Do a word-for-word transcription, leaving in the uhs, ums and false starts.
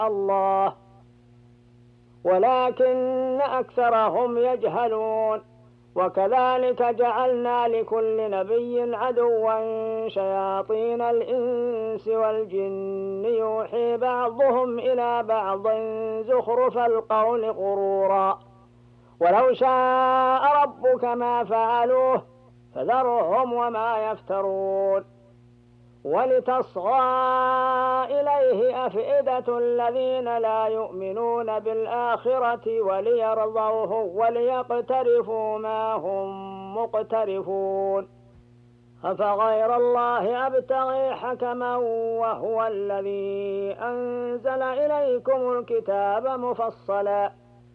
الله ولكن أكثرهم يجهلون. وكذلك جعلنا لكل نبي عدوا شياطين الإنس والجن يوحي بعضهم إلى بعض زخرف القول غرورا ولو شاء ربك ما فعلوه فذرهم وما يفترون. ولتصغى إليه أفئدة الذين لا يؤمنون بالآخرة وليرضوه وليقترفوا ما هم مقترفون. أفغير الله أبتغي حكما وهو الذي أنزل إليكم الكتاب مفصلا